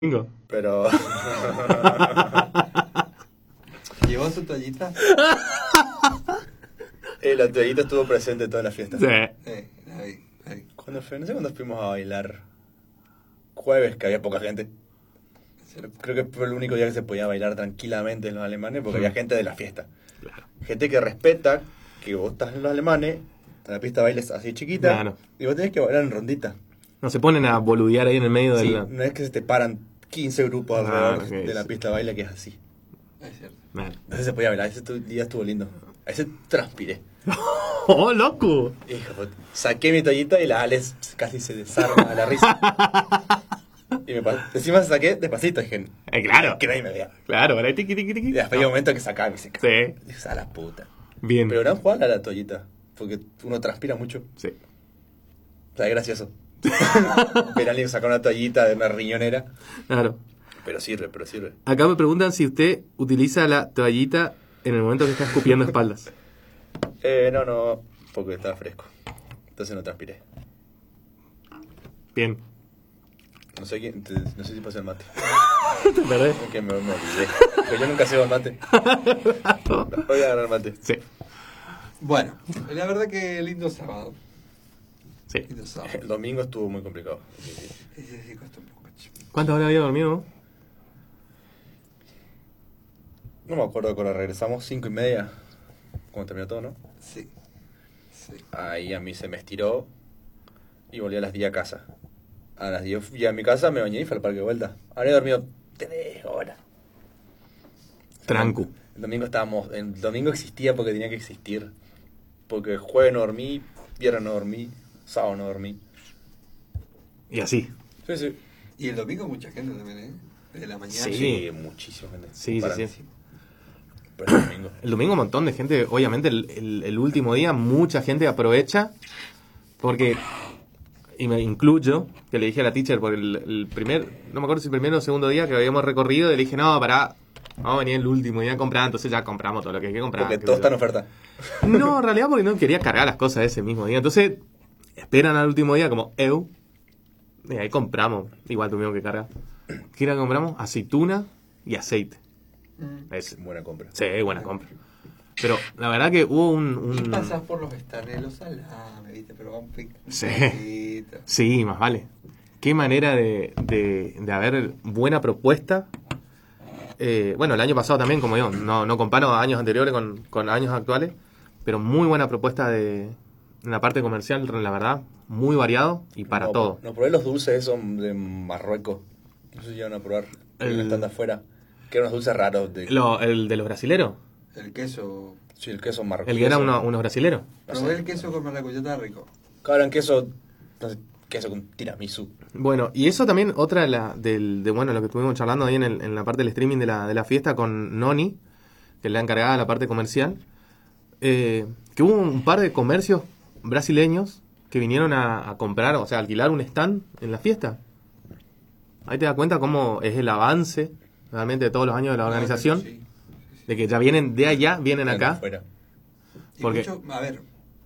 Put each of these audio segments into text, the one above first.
Domingo. Pero... ¿Llevó su toallita? La toallita estuvo presente toda la fiesta. Sí. Ahí. Cuando fue, no sé cuándo fuimos a bailar. Jueves, que había poca gente. Creo que fue el único día que se podía bailar tranquilamente en los alemanes porque había gente de la fiesta. Claro. Gente que respeta que vos estás en los alemanes, la pista de baile es así chiquita, Claro. y vos tenés que bailar en rondita. No se ponen a boludear ahí en el medio Sí, del... no es que se te paran 15 grupos alrededor ok, de la sí. pista de baile, que es así. Es cierto. Claro. Ese se podía bailar, ese día estuvo lindo. Ese transpiré. ¡Oh, loco! Hijo, saqué mi toallita y la Alex casi se desarma a la risa. Y encima saqué despacito, dije, Claro. que nadie me vea. Claro, ahora tiqui, tiqui, tiqui. Y después hay un momento que sacaba y se Sí. Dije, a la puta. Bien. Pero gran jugada la toallita, porque uno transpira mucho. Sí. O sea, es gracioso. Ver a alguien sacar una toallita de una riñonera. Claro. Pero sirve. Acá me preguntan si usted utiliza la toallita en el momento que está escupiendo espaldas. No, porque estaba fresco. Entonces no transpiré. Bien. No sé si pasé el mate. ¿Te perdés? Es que me olvidé. Pero yo nunca sigo el mate. Voy a agarrar el mate. Sí. Bueno, la verdad que lindo sábado. Sí. Lindo sábado. El domingo estuvo muy complicado. Ese sí costó un poco. ¿Cuántas horas había dormido? No me acuerdo cuando regresamos, 5:30. Cuando terminó todo, ¿no? Sí. Ahí a mí se me estiró y volví a las 10 a casa. A las 10 fui a mi casa, me bañé y fui al parque de vuelta. Habría dormido 3 horas. Trancu. El domingo existía porque tenía que existir. Porque jueves no dormí, viernes no dormí, sábado no dormí. Y así. Sí. Y el domingo mucha gente también, ¿eh? Desde la mañana. Sí. Muchísima gente. Sí. Pero el domingo. El domingo un montón de gente, obviamente el último día mucha gente aprovecha porque, y me incluyo, que le dije a la teacher por el primer, no me acuerdo si el primero o segundo día que habíamos recorrido, le dije, no, pará, vamos a venir el último día a comprar, entonces ya compramos todo lo que hay que comprar. Porque qué todo sé está en yo. oferta. No, en realidad porque no quería cargar las cosas ese mismo día, entonces esperan al último día como, y ahí compramos, igual tuvimos que cargar. ¿Qué era que compramos? Aceituna y aceite. Es, Buena compra. sí, buena compra. Pero la verdad que hubo Y pasás por los estanelos salames, ¿viste? Pero van Sí. Sí, más vale. Qué manera de haber buena propuesta. Bueno, el año pasado también, como digo, no comparo años anteriores con años actuales, pero muy buena propuesta en la parte comercial, la verdad, muy variado y para No, todo. No probé los dulces esos de Marruecos. No sé si llegan a probar. Están de afuera. Que eran unos dulces raros. El de los brasileros, El queso. Sí, el queso marroquí. el que eran unos brasileros. No Probé sé. el queso con maracuyá, está rico. Claro, en queso. No sé, queso con tiramisú. Bueno, y eso también otra de bueno, lo que estuvimos charlando ahí en la parte del streaming de la fiesta con Noni, que es la encargada de la parte comercial, que hubo un par de comercios brasileños que vinieron a comprar, o sea, alquilar un stand en la fiesta. Ahí te das cuenta cómo es el avance realmente de todos los años de la organización, Sí. de que ya vienen de allá, vienen Están acá. afuera. Y Porque- mucho, a ver.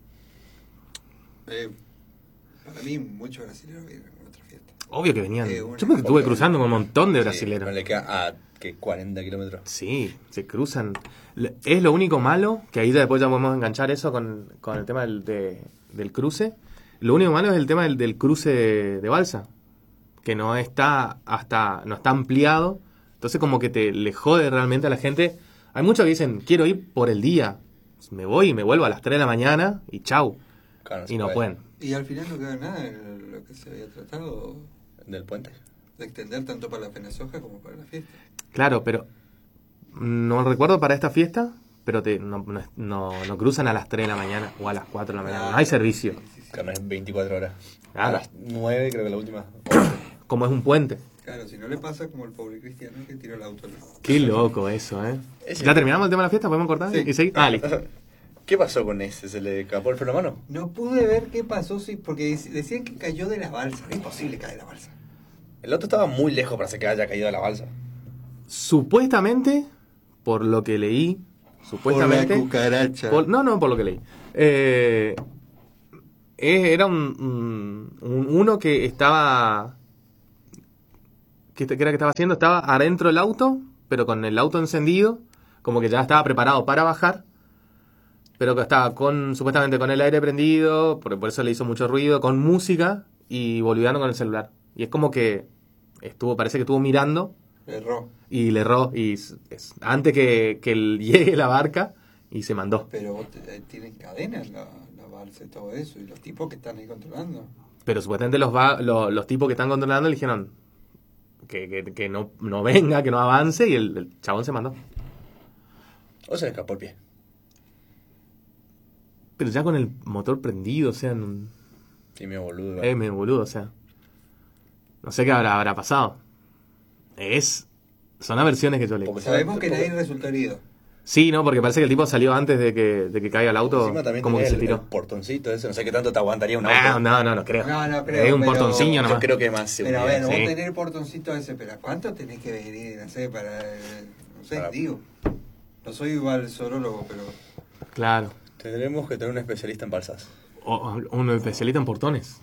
Para mí, muchos brasileños vienen a otra fiesta. Obvio que venían. Una Yo porque estuve foto. cruzando con un montón de Sí, brasileros. no le queda a 40 kilómetros. Sí, se cruzan. Es lo único malo, que ahí después ya podemos enganchar eso con el tema del cruce. Lo único malo es el tema del cruce de balsa, que no está ampliado. Entonces como que le jode realmente a la gente. Hay muchos que dicen, quiero ir por el día. Me voy y me vuelvo a las 3 de la mañana y chau. Claro, Y no se pueden. Y al final no queda nada en lo que se había tratado Del puente. de extender tanto para la Penasoja como para la fiesta. Claro, pero no recuerdo para esta fiesta, pero no cruzan a las 3 de la mañana o a las 4 de la mañana. No hay servicio. Claro, es 24 horas. Claro. A las 9 creo que la última. Como es un puente. Claro, si no le pasa como el pobre cristiano que tiró el auto. ¿No? Qué loco eso, ¿eh? Ese- ¿Ya terminamos el tema de la fiesta? ¿Podemos cortar? Sí. ¿Y seguir? Ah, listo. ¿Qué pasó con ese? ¿Se le escapó el freno a mano? No pude ver qué pasó, sí, porque decían que cayó de la balsa. Es imposible caer de la balsa. El auto estaba muy lejos para que haya caído de la balsa. Supuestamente, por lo que leí, supuestamente... cucaracha. No, por lo que leí. Era uno que estaba ¿qué era que estaba haciendo? Estaba adentro del auto, pero con el auto encendido, como que ya estaba preparado para bajar, pero que estaba supuestamente con el aire prendido, por eso le hizo mucho ruido, con música, y volviendo con el celular. Y es como que parece que estuvo mirando Erró. y le erró, y antes que llegue la barca, y se mandó. Pero vos tienen cadenas la balsa y todo eso, y los tipos que están ahí controlando. Pero supuestamente los tipos que están controlando le dijeron que no venga, que no avance, y el chabón se mandó. O se le escapó el pie. Pero ya con el motor prendido, o sea, Sí, medio boludo. medio boludo, o sea. No sé qué habrá pasado. Son aversiones que yo leí. Porque Sabemos que nadie resultó herido. Sí, no, porque parece que el tipo salió antes de que caiga el auto, Encima también como que tenía se tiró. el portoncito ese, no sé qué tanto te aguantaría un auto. No creo. No creo, Es un pero- portoncillo Yo nomás. creo que más se Pero a hundía. ver, vos Sí. tenés el portoncito ese, pero ¿cuánto tenés que venir, no sé, para... No sé, Para- digo. No soy igual zoólogo, pero... Claro. Tendremos que tener un especialista en balsas. O un especialista en portones.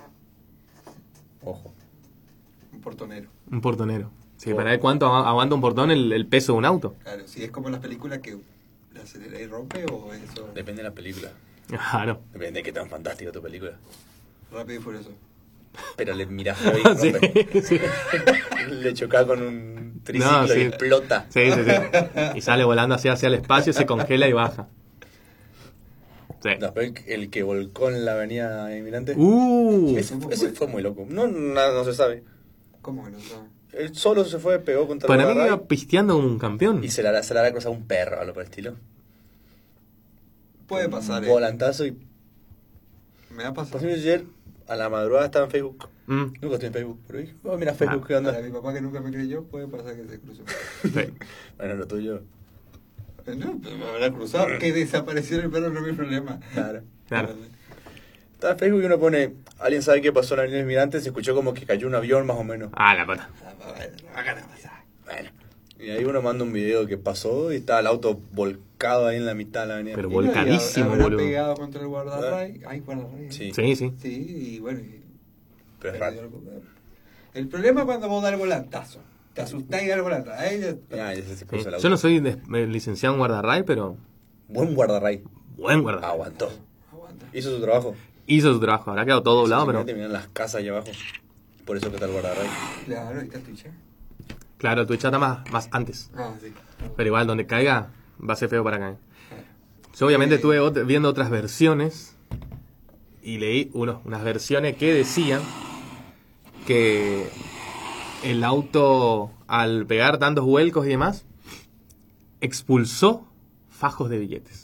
Ojo. Un portonero. Un portonero. Sí, para ver cuánto aguanta un portón el peso de un auto. Claro, si es como en las películas que la acelera y rompe o eso... Depende de la película. Claro. Depende de qué tan fantástica tu película. Rápido y furioso. Pero le mirás feo y Sí, rompe. sí. Le chocás con un triciclo No, sí. y explota. Sí. Y sale volando hacia el espacio, se congela y baja. Sí. Después el que volcó en la avenida Inmigrante. Ese fue muy loco. No se sabe. ¿Cómo que no sabe? Él solo se fue, pegó contra Para el mí guardarray iba pisteando como un campeón. y se la hará cruzado un perro, algo por el estilo. Puede pasar, Un volantazo y... Me ha pasado. Por ejemplo, ayer a la madrugada estaba en Facebook. Mm, Nunca estoy en Facebook, pero dije, oh, mira Facebook, ¿qué onda? Para mi papá que nunca me creyó, puede pasar que se cruzó. sí. Bueno, lo tuyo. No, pero me habrá cruzado. Que desapareció el perro no es mi problema. Claro. Claro. Estaba en Facebook y uno pone, ¿alguien sabe qué pasó en la avenida Inmigrante? Se escuchó como que cayó un avión más o menos. Ah, la pata. Bueno. Y ahí uno manda un video que pasó y estaba el auto volcado ahí en la mitad de la avenida. Pero Y no, y volcadísimo, habrá boludo. pegado contra el guardarray. Ay, guardarray. Sí. Sí, sí. Sí, y bueno. Pero es perdió raro. el problema es cuando vos das el volantazo. Te asustás y das el volantazo. Ahí ya- Ah, ese se Sí. puso el auto. Yo no soy licenciado en guardarray, pero Buen guardarray. buen guardarray. Aguantó. Aguanta. Hizo su trabajo. Hizo su trabajo, habrá quedado todo doblado, pero Miran las casas ahí abajo. Por eso que está el guardarray. Claro, ahí está tu chat. claro, tu está más antes. Ah, sí. Pero igual, donde caiga, va a ser feo para caer. Yo obviamente estuve viendo otras versiones y leí unas versiones que decían que el auto, al pegar tantos vuelcos y demás, expulsó fajos de billetes.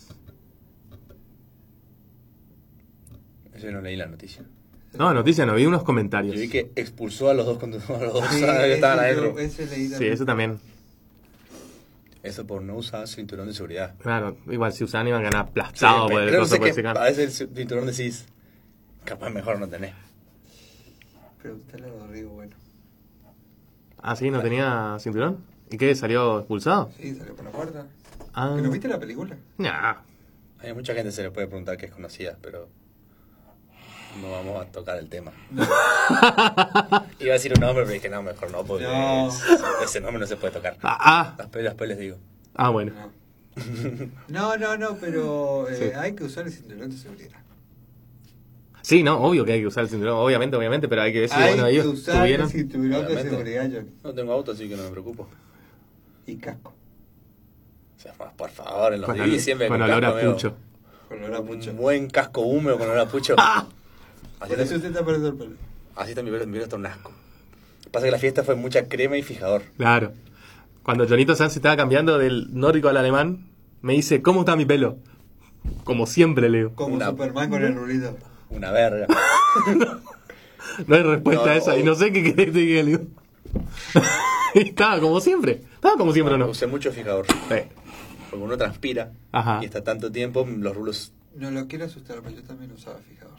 Eso no leí la noticia. No, noticia, no vi unos Yo comentarios. vi que expulsó a los dos conductores, a los dos Sí, que estaban adentro. ese leí Sí, también. eso también. Eso por no usar cinturón de seguridad. Claro, igual si usaban iban a ganar aplastado por el pero no coso sé por que ese a cara. veces el cinturón decís, capaz mejor no tenés. Preguntale a Rodrigo, bueno. Ah, sí, no tenía cinturón. ¿Y qué? ¿Salió expulsado? Sí, salió por la puerta. Ah, ¿No viste la película? nah. Hay mucha gente se le puede preguntar que es conocida, pero no vamos a tocar el tema. Iba a decir un nombre, pero dije, no, mejor no, porque No. ese nombre no se puede tocar. Después les digo. Bueno. No, pero Sí. hay que usar el cinturón de seguridad. Sí, no, obvio que hay que usar el cinturón, obviamente, pero hay que decir, hay bueno, que ellos usar tuvieron... el cinturón de Obviamente. seguridad, Johnny. No tengo auto, así que no me preocupo. Y casco. O sea, por favor, en los Con, DVDs siempre con con olor casco a veo pucho. Con olor a pucho. un buen casco húmedo con olor a pucho. ¡Ah! Así Por eso está, usted está perdiendo el pelo. así está mi pelo está un asco. Pasa que la fiesta fue mucha crema y fijador. Claro. Cuando Jonito Sanz estaba cambiando del nórdico al alemán, me dice, ¿cómo está mi pelo? Como siempre, Leo. Como Una- Superman con el rulito. Una verga. No hay respuesta No, a esa, y no sé qué querés que te diga, Leo. Y estaba como siempre. Estaba como siempre, ¿o no? Usé mucho fijador. Sí. Porque uno transpira Ajá. y está tanto tiempo, los rulos. No lo quiero asustar, pero yo también usaba fijador.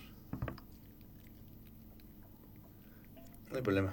No hay problema.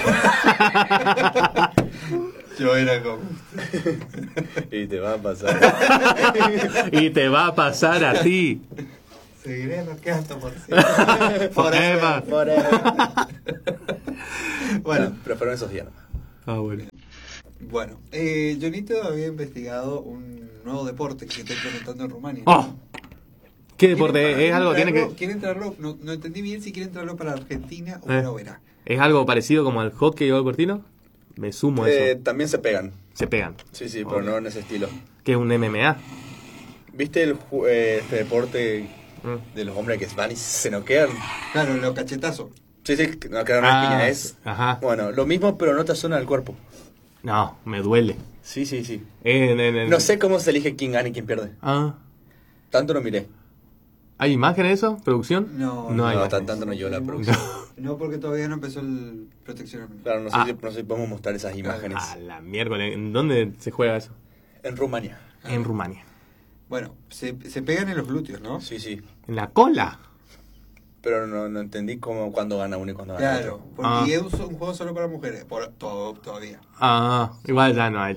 Yo era como... Y te va a pasar. Y te va a pasar a ti. Seguiré bloqueando por siempre. Forever. Bueno, Pero fueron esos días nomás. Ah, bueno. Bueno, Jonito había investigado un nuevo deporte que se está implementando en Rumania. ¡Oh! ¿Qué deporte? ¿Es algo? ¿Tiene que...? ¿Quieren traerlo? No entendí bien si quieren traerlo para Argentina o para Oberá. ¿Es algo parecido como al hockey o al cortino? Me sumo a eso. También se pegan. Se pegan. Sí, pero no en ese estilo. ¿Qué es un MMA? ¿Viste este deporte de los hombres que van y se noquean? Claro, los cachetazos. Sí, no quedaron una piña. Es, ajá. bueno, lo mismo, pero en otra zona del cuerpo. No, me duele. Sí. No No sé cómo se elige quién gana y quién pierde. Ah. Tanto no miré. ¿Hay imagen de eso? ¿Producción? No, hay no, imagen. tanto no yo la producción. No, porque todavía no empezó el proteccionamiento. Claro, no sé si podemos mostrar esas imágenes. Ah, la miércoles. ¿En dónde se juega eso? En Rumania. En Rumania. Bueno, se pegan en los glúteos, ¿no? Sí. ¿En la cola? Pero no entendí cuándo gana uno y cuándo gana Claro, otro. porque es un juego solo para mujeres, todavía. Igual ya no.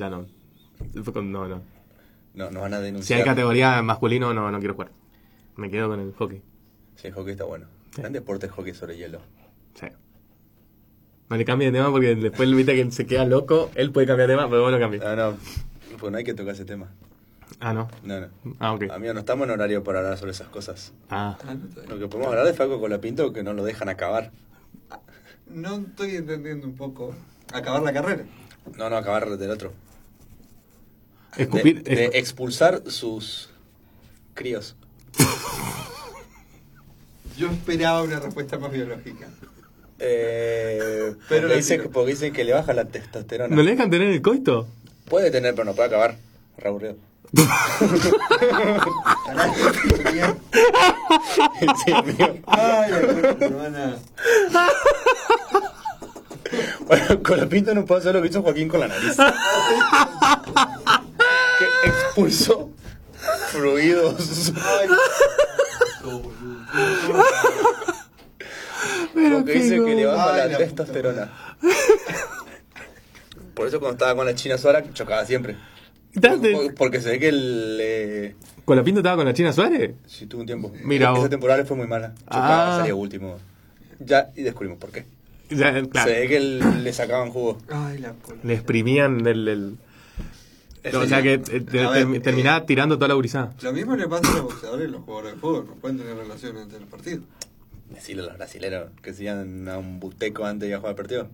No, nos van a Si denunciar. hay categoría masculino, no quiero jugar. Me quedo con el hockey. Sí, el hockey está bueno. Sí. Gran deporte el hockey sobre hielo. Sí. No le cambie de tema porque después viste que se queda loco. Él puede cambiar de tema, pero vos no cambies. No, pues no hay que tocar ese tema. Ah, no. No. Ok. Amigo, no estamos en horario para hablar sobre esas cosas. Ah. Lo que podemos hablar de Falco Colapinto que no lo dejan acabar. No estoy entendiendo un poco. Acabar la carrera. No, acabar del otro. Escupir. De expulsar sus críos. Yo esperaba una respuesta más biológica. Pero Pero porque dicen que le baja la testosterona. ¿No le dejan tener el coito? Puede tener, pero no puede acabar. Re aburrido. Sí, amigo. Ay, hermana. Bueno, Colapinto no puede hacer lo que hizo Joaquín con la nariz. Que expulsó fluidos. Pero Porque dice que le baja Ay, la la testosterona. Por eso cuando estaba con la China Suárez chocaba siempre. Porque se ve que ¿Colapinto estaba con la China Suárez? sí, tuvo un tiempo. Mira vos. Esa temporada le fue muy mala. Chocaba, Ah. salía último. Ya, y descubrimos por qué. Ya, claro. Se ve que le sacaban jugo. Ay, la puta. Le exprimían el... O sea que A ver, terminaba tirando toda la gurizada. Lo mismo le pasa a los boxeadores y los jugadores de fútbol. No pueden tener relaciones entre los partidos. Decirle a los brasileros que se iban a un buteco antes de ir a jugar el partido.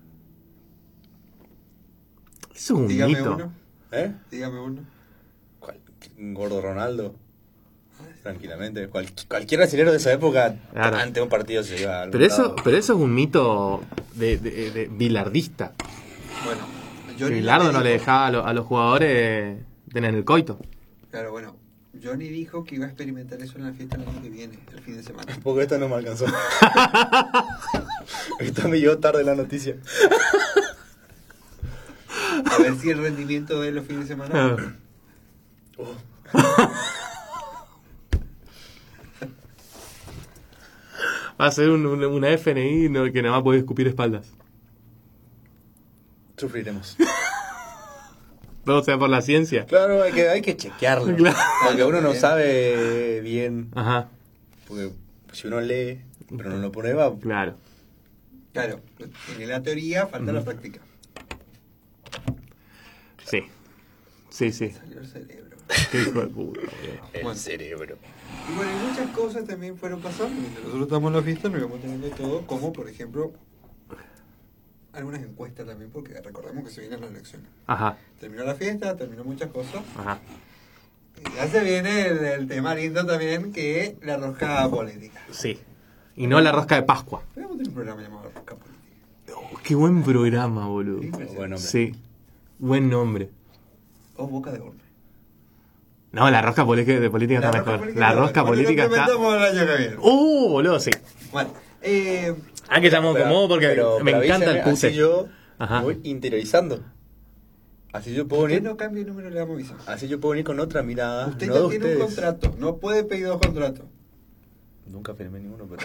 Eso es un Dígame mito. uno. ¿Eh? Dígame uno. Un gordo Ronaldo. Tranquilamente. Cualquier brasilero de esa época, Claro. antes de un partido se iba a algún Pero eso lado. es un mito de bilardista. Bueno, Johnny Bilardo no dijo- le dejaba a los jugadores tener el coito. Claro, bueno. Johnny dijo que iba a experimentar eso en la fiesta el año que viene, el fin de semana. Porque esta no me alcanzó. Esta me llegó tarde la noticia. A ver si el rendimiento de los fines de semana. Va a ser una FNI que nada más puede escupir espaldas. Sufriremos. Todo sea por la ciencia. Claro, hay que chequearlo. Claro. Porque uno no sabe bien. Ajá, Porque si uno lee, pero no lo prueba. claro. Claro, tiene la teoría, falta la práctica. Sí. Sí. Salió el cerebro. Qué hijo de puta, boludo. El Bueno. cerebro. Y bueno, y muchas cosas también fueron pasando. Mientras nosotros estamos en la fiesta, nos íbamos teniendo todo, como por ejemplo, algunas encuestas también, porque recordemos que se vienen las elecciones. Ajá, Terminó la fiesta, terminó muchas cosas. ajá. Y ya se viene el tema lindo también, que es la rosca política. Sí. Y no la rosca de Pascua. Podemos tener un programa llamado Rosca Política. Oh, qué buen programa, boludo. Bueno, hombre. Sí. Buen nombre. O Boca de Horno. No, la rosca de política está mejor. La rosca política está... Lo el año que viene. Boludo, sí. Bueno, Ah, que llamo como porque me encanta el Así puse. yo Ajá. voy interiorizando. Así yo puedo usted venir. no cambie el número, le damos aviso. Así yo puedo venir con otra mirada. Usted no ya de tiene un ustedes. contrato, no puede pedir dos contratos. Nunca firmé ninguno, pero.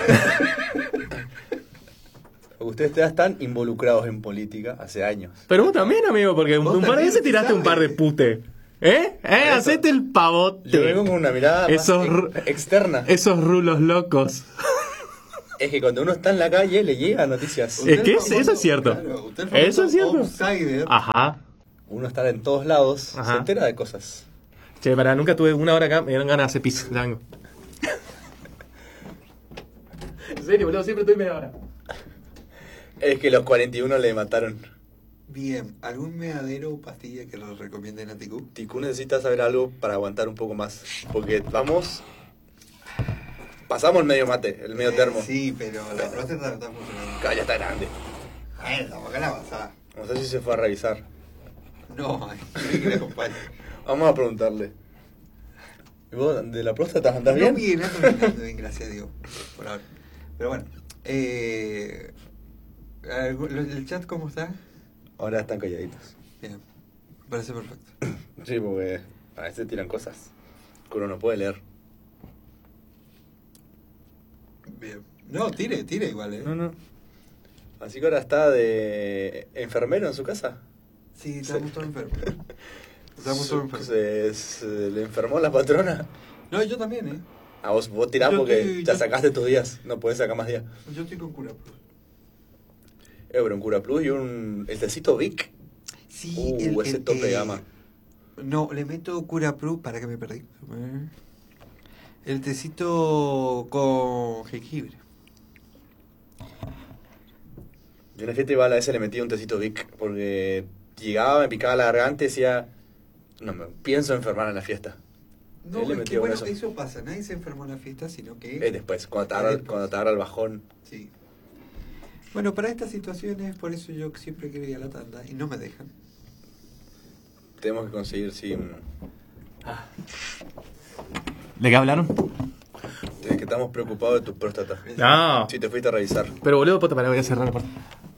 Ustedes ya están involucrados en política hace años. Pero vos también, amigo, porque Vos un par de también, veces tiraste un par de ¿sabes? pute. ¿Eh? Eso. Hacete el pavote. Yo vengo con una mirada Esos más externa. Esos rulos locos. Es que cuando uno está en la calle le llegan noticias. Es que eso es cierto. Claro, usted Eso es cierto. outsider. Ajá. Uno está en todos lados, Ajá. se entera de cosas. Che, nunca tuve una hora acá, me dieron ganas de hacer pis. Ya vengo. En serio, boludo, siempre estoy media hora. Es que los 41 le mataron. Bien, ¿algún meadero o pastilla que nos recomienden a Tiku? Tiku necesita saber algo para aguantar un poco más. Porque pasamos el medio mate, el medio termo. Sí, pero la próstata no está funcionando. Acá ya está grande. Bueno, tampoco la pasada. No sé si se fue a revisar. No, hay que le acompañe. Vamos a preguntarle. ¿Y vos de la próstata andás No, bien? bien, ando bien, gracias a Dios. Por ahora. Pero bueno, ¿el chat cómo está? Ahora están calladitos. Bien, me parece perfecto. Sí, porque a veces tiran cosas que uno no puede leer. Bien. No, tire igual, ¿eh? No. Así que ahora está de enfermero en su casa. Sí, estamos todos enfermos. Estamos todos enfermos. Se le enfermó la patrona. No, yo también, ¿eh? A vos tirás Yo porque estoy- ya yo- sacaste tus días. No podés sacar más días. Yo estoy con cura. Pues. Pero un Cura Plus y el tecito Vic. Sí, Ese tope de gama. No, le meto cura Pru para que me perdí. El tecito con jengibre. Yo en la fiesta igual a veces le metía un tecito Vic porque llegaba, me picaba la garganta y decía, no, me pienso enfermar en la fiesta. No, Él le es metió que bueno, eso. eso pasa. Nadie se enfermó en la fiesta, sino que... Después, cuando te agarra el bajón. Sí. Bueno, para estas situaciones, por eso yo siempre quiero ir a la tanda y no me dejan. Tenemos que conseguir, sí, ¿De qué hablaron? de que estamos preocupados de tu próstata. No. Si te fuiste a revisar. Pero boludo, puta, para voy a cerrar la puerta.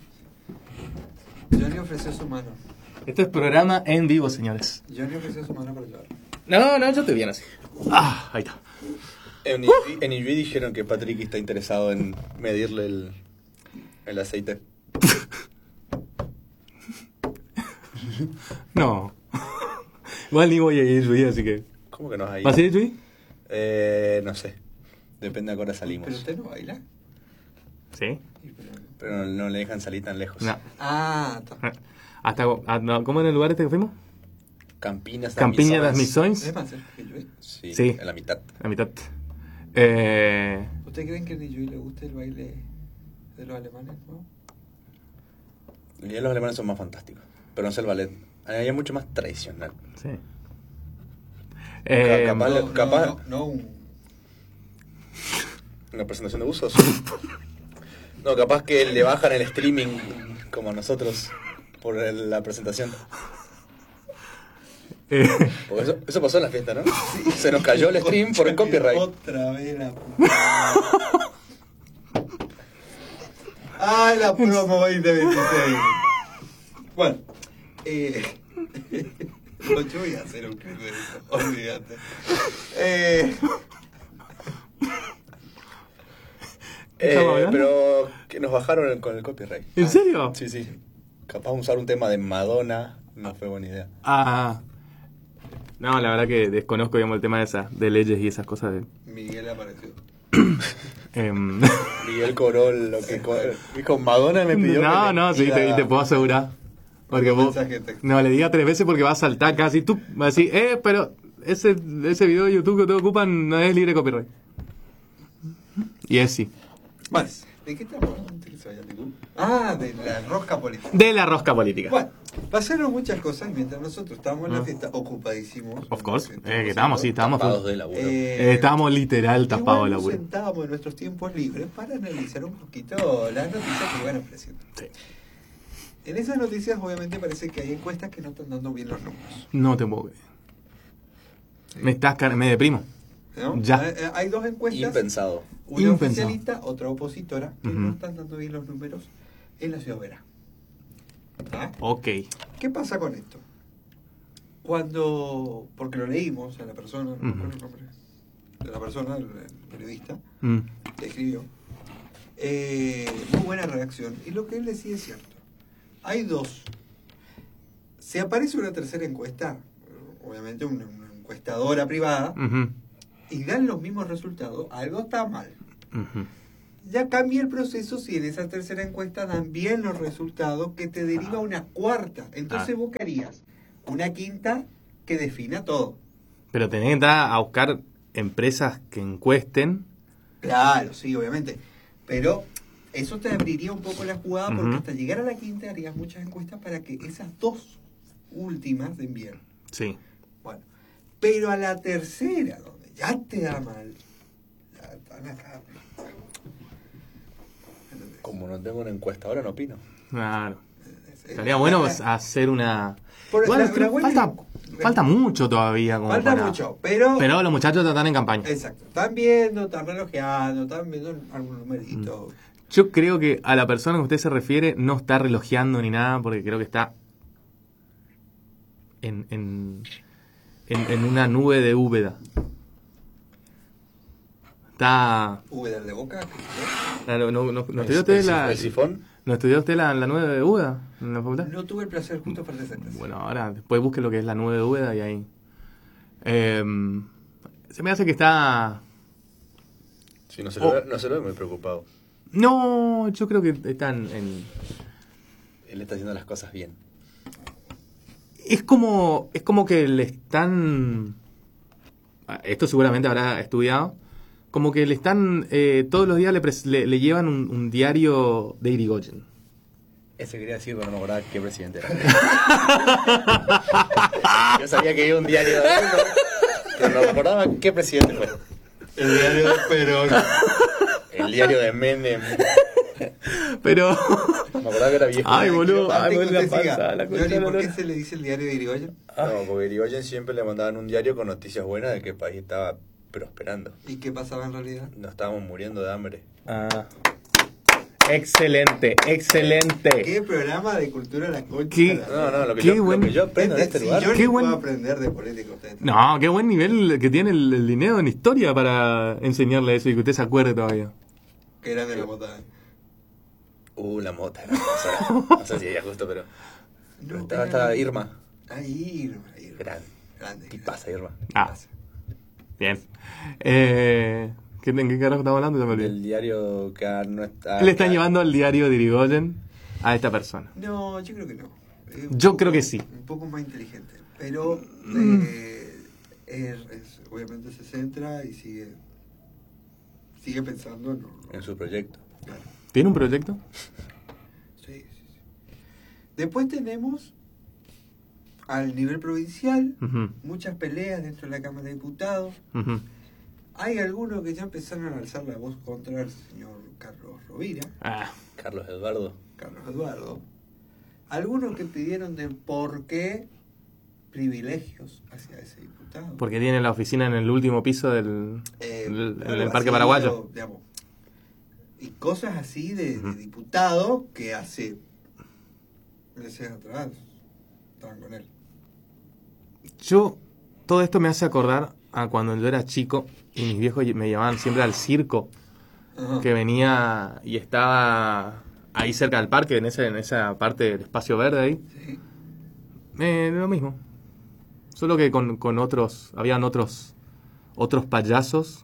Johnny ofreció su mano. Esto es programa en vivo, señores. Johnny ofreció su mano para llevar. No, yo estoy bien así. Ah, ahí está. En Ijuí dijeron que Patrick está interesado en medirle el aceite. No. Igual ni voy a ir, Yui, así que. ¿Cómo que no vas a ir? ¿Vas a ir, Yui? No sé. Depende de a qué hora ¿Pero salimos. usted no baila? Sí. Pero no le dejan salir tan lejos. No. Ah, está. No, ¿cómo era el lugar este que fuimos? Campiñas Campiña das Misiones. Missões. ¿Es más cerca que yo? Sí, Sí. en la mitad. La mitad. ¿Ustedes creen que a Niyui le gusta el baile de los alemanes? ¿No? Y los alemanes son más fantásticos. Pero no sé el ballet. Ahí es mucho más tradicional. Sí. Capaz- No, Una presentación de usos. No, capaz que le bajan el streaming como a nosotros por la presentación. Porque eso pasó en la fiesta, ¿no? Se nos cayó el stream por el copyright. Otra vez la puta. ¡Ay, la promo 2026! Bueno, no, yo voy a hacer un clip de eso, olvídate. ¿Estamos hablando? Pero que nos bajaron con el copyright. ¿En serio? Sí, sí. Capaz usar un tema de Madonna no fue buena idea. Ah. No, la verdad que desconozco, digamos, el tema de leyes y esas cosas. Miguel apareció. Miguel cobró lo que dijo Madonna me pidió. No, sí, te puedo asegurar. Porque vos, Mensaje de texto. no, le diga 3 veces porque va a saltar casi. Tú vas a decir, pero ese video de YouTube que te ocupan no es libre de copyright. Y es sí. Bueno, ¿de qué estamos hablando antes que se vaya Tiku? Ah, de la rosca política. De la rosca política. Bueno, pasaron muchas cosas mientras nosotros estábamos en la fiesta ocupadísimos. Of course. Que estábamos, sí, estábamos Tapados full. de laburo. Estábamos literal tapados de igual nos laburo. sentábamos en nuestros tiempos libres para analizar un poquito las noticias que iban apareciendo. Sí. En esas noticias obviamente parece que hay encuestas que no están dando bien los números. No te puedo creer. Me deprimo. ¿No? Ya. Hay dos encuestas, Impensado. una Impensado. oficialista, otra opositora, que Ujú. no están dando bien los números en la ciudad obrera. ¿Ah? Ok. ¿Qué pasa con esto? Cuando, porque lo leímos a la persona, no me acuerdo el nombre de la persona, el periodista, Mm. que escribió, muy buena reacción. Y lo que él decía es cierto. Hay dos. Si aparece una tercera encuesta, obviamente una encuestadora privada, Ujú. y dan los mismos resultados, algo está mal. Ujú. ya cambia el proceso si en esa tercera encuesta dan bien los resultados que te deriva una cuarta. Entonces vos querías una quinta que defina todo. Pero tenés que entrar a buscar empresas que encuesten. Claro, sí, obviamente. Pero eso te abriría un poco la jugada porque hasta llegar a la quinta harías muchas encuestas para que esas dos últimas den bien. Sí. Bueno, pero a la tercera, donde ya te da mal, ya están acá. Como no tengo una encuesta ahora, no opino. Claro. Estaría bueno hacer una... Por Bueno, la pero falta mucho todavía. Como falta para... mucho, pero los muchachos están en campaña. exacto, están viendo, están relojeando, están viendo algún numerito. Yo creo que a la persona que usted se refiere no está relojeando ni nada, porque creo que está en una nube de Úbeda. Está... ¿Úbeda de Boca? Claro, ¿no estudió usted ¿El sifón? ¿No estudió usted la nube de Úbeda en la facultad? No tuve el placer justo para esa clase. Bueno, ahora después busque lo que es la nube de Úbeda y ahí. Se me hace que está... Si no se lo ve muy preocupado. No, yo creo que están en... Él está haciendo las cosas bien. Es como que le están... Esto seguramente habrá estudiado. Como que le están... todos los días le llevan un diario de Irigoyen. Eso quería decir, pero no me acordaba qué presidente era. Yo sabía que iba un diario de él, pero no me acordaba qué presidente fue. El diario de Perón. El diario de Menem. Pero... Me acordaba que era viejo. Ay, boludo. Antes Ay, que me duele usted la siga, panza, la concha Johnny, de la ¿por qué lora. se le dice el diario de Irigoyen? No, porque Irigoyen siempre le mandaban un diario con noticias buenas de que el país estaba prosperando. ¿Y qué pasaba en realidad? No estábamos muriendo de hambre. Ah. Excelente, excelente. ¿Qué programa de cultura la concha? ¿Qué? No, lo que, Qué yo, buen- lo que yo aprendo en este Si lugar. yo Qué ni buen- puedo aprender de política usted. No, qué buen nivel que tiene el dinero en historia para enseñarle eso y que usted se acuerde todavía. Que era de la mota. La mota era hermosa. No sé si ella justo, pero No, estaba Irma. Irma. ¿Qué pasa, Irma? Ah, bien. ¿En qué carajo estamos hablando? Ya me olvidé. El diario que no está... Le están llevando el diario de Irigoyen a esta persona. No, yo creo que no. Yo creo que sí. Un poco más inteligente. Pero obviamente se centra y sigue pensando En su proyecto. Claro. ¿Tiene un proyecto? Sí. Después tenemos al nivel provincial Ujú, muchas peleas dentro de la Cámara de Diputados. ujú. Hay algunos que ya empezaron a alzar la voz contra el señor Carlos Rovira, Ah, Carlos Eduardo. Carlos Eduardo. Algunos que pidieron de por qué privilegios hacia ese diputado. porque tiene la oficina en el último piso en el Parque Así, Paraguayo. o, digamos, y cosas así de diputado que hace meses atrás estaban con él. Todo esto me hace acordar a cuando yo era chico y mis viejos me llevaban siempre al circo, Ajá. que venía y estaba ahí cerca del parque, en esa parte del espacio verde ahí. Sí. Lo mismo. Solo que con otros, habían otros payasos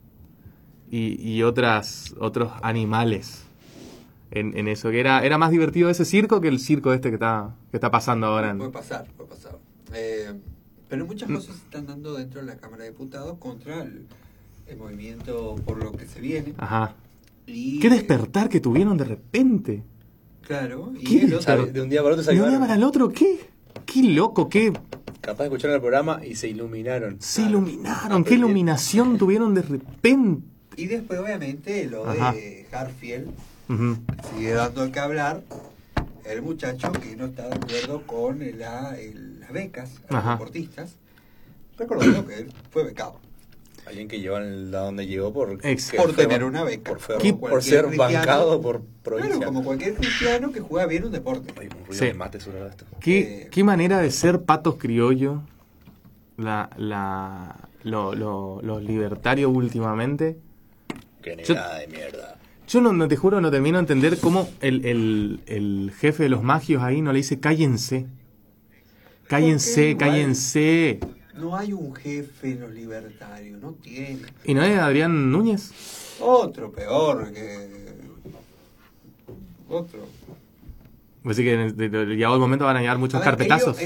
y otros animales en eso, que era más divertido ese circo que el circo este que está pasando ahora. Puede pasar. Pero muchas cosas se están dando dentro de la Cámara de Diputados contra el movimiento por lo que se viene. Ajá. Y, Qué despertar que tuvieron de repente. Claro, y ¿Qué el otro, ¿Sabe? De un día para otro se ¿De un día activaron. para el otro? Qué loco, qué... Capaz escucharon el programa y se iluminaron. Se iluminaron, qué iluminación tuvieron de repente. y después obviamente lo Ajá. de Harfield, Ujú. sigue dando que hablar, el muchacho que no está de acuerdo con las becas a los Ajá. deportistas, recordando que él fue becado. Alguien que lleva a donde llegó por Tener una beca. Por ser Cualquier bancado por provincia. Claro, como cualquier cristiano que juega bien un deporte. Ay, un ruido Sí. de mate sobre esto. Qué manera de ser patos criollos los libertarios últimamente. Qué Yo- negada de mierda. Yo no te juro, no termino de entender cómo el jefe de los magios ahí no le dice cállense. Cállense, Porque igual- cállense. No hay un jefe en los libertarios, no tiene. ¿Y no es Adrián Núñez? Otro peor que... Otro. Así que llegado el momento van a llegar muchos A ver, carpetazos.